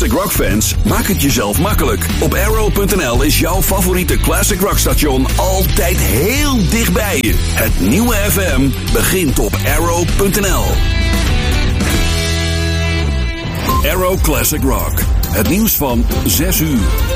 classic rock fans, maak het jezelf makkelijk. Op Arrow.nl is jouw favoriete classic rock station altijd heel dichtbij je. Het nieuwe FM begint op Arrow.nl. Arrow Classic Rock. Het nieuws van 6 uur.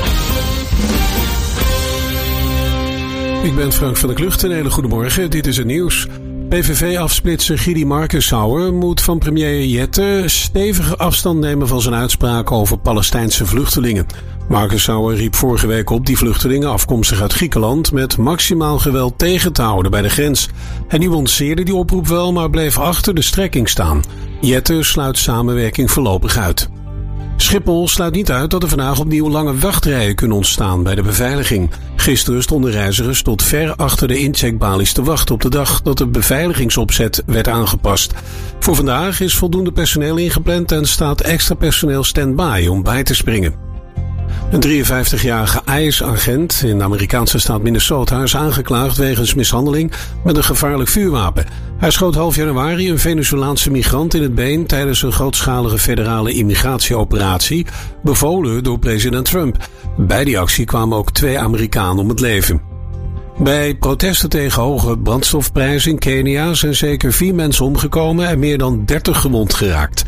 Ik ben Frank van der Klucht. Een hele goede morgen. Dit is het nieuws. PVV-afsplitser Gidi Markensauer moet van premier Jette stevige afstand nemen van zijn uitspraak over Palestijnse vluchtelingen. Markensauer riep vorige week op die vluchtelingen afkomstig uit Griekenland met maximaal geweld tegen te houden bij de grens. Hij nuanceerde die oproep wel, maar bleef achter de strekking staan. Jette sluit samenwerking voorlopig uit. Schiphol sluit niet uit dat er vandaag opnieuw lange wachtrijen kunnen ontstaan bij de beveiliging. Gisteren stonden reizigers tot ver achter de incheckbalies te wachten op de dag dat de beveiligingsopzet werd aangepast. Voor vandaag is voldoende personeel ingepland en staat extra personeel stand-by om bij te springen. Een 53-jarige ICE-agent in de Amerikaanse staat Minnesota is aangeklaagd wegens mishandeling met een gevaarlijk vuurwapen. Hij schoot half januari een Venezolaanse migrant in het been tijdens een grootschalige federale immigratieoperatie, bevolen door president Trump. Bij die actie kwamen ook 2 Amerikanen om het leven. Bij protesten tegen hoge brandstofprijzen in Kenia zijn zeker 4 mensen omgekomen en meer dan 30 gewond geraakt.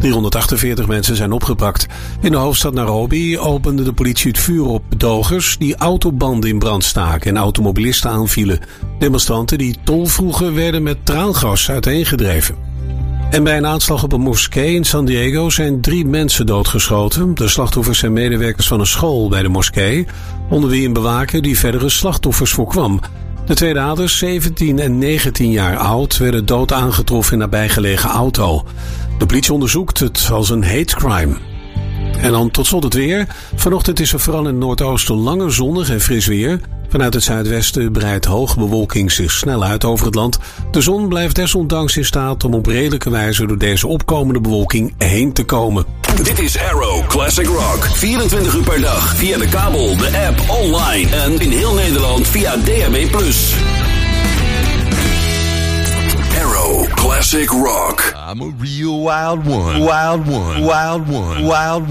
348 mensen zijn opgepakt. In de hoofdstad Nairobi opende de politie het vuur op betogers die autobanden in brand staken en automobilisten aanvielen. Demonstranten die tol vroegen werden met traangas uiteengedreven. En bij een aanslag op een moskee in San Diego zijn 3 mensen doodgeschoten. De slachtoffers zijn medewerkers van een school bij de moskee, onder wie een bewaker die verdere slachtoffers voorkwam. De 2 daders, 17 en 19 jaar oud, werden dood aangetroffen in een nabijgelegen auto. De politie onderzoekt het als een hate crime. En dan tot slot het weer. Vanochtend is er vooral in het noordoosten langer zonnig en fris weer. Vanuit het zuidwesten breidt hoge bewolking zich snel uit over het land. De zon blijft desondanks in staat om op redelijke wijze door deze opkomende bewolking heen te komen. Dit is Arrow Classic Rock. 24 uur per dag via de kabel, de app, online en in heel Nederland via DAB+. Arrow Classic Rock. I'm a real wild one. Wild one. Wild one. Wild one.